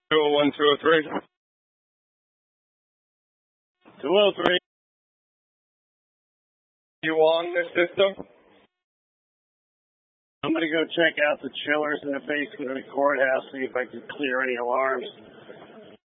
201, 203. 203. You on the system? I'm going to go check out the chillers in the basement of the courthouse, see if I can clear any alarms.